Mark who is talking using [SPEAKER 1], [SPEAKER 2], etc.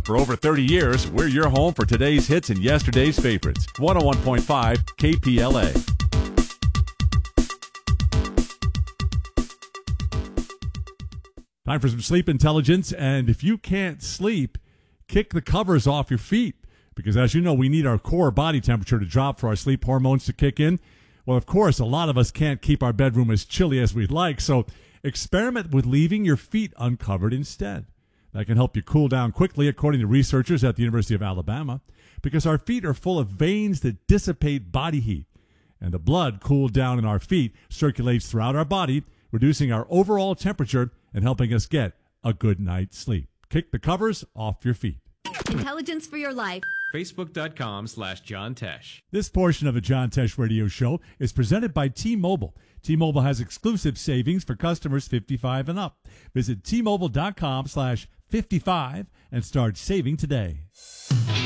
[SPEAKER 1] For over 30 years, we're your home for today's hits and yesterday's favorites. 101.5 KPLA. Time for some sleep intelligence, and if you can't sleep, kick the covers off your feet, because as you know, we need our core body temperature to drop for our sleep hormones to kick in. Well, of course, a lot of us can't keep our bedroom as chilly as we'd like, so experiment with leaving your feet uncovered instead. That can help you cool down quickly, according to researchers at the University of Alabama, because our feet are full of veins that dissipate body heat, and the blood cooled down in our feet circulates throughout our body, reducing our overall temperature and helping us get a good night's sleep. Kick the covers off your feet.
[SPEAKER 2] Intelligence for your life.
[SPEAKER 3] Facebook.com/John Tesh.
[SPEAKER 1] This portion of the John Tesh Radio Show is presented by T-Mobile. T-Mobile has exclusive savings for customers 55 and up. Visit T-Mobile.com/55 and start saving today.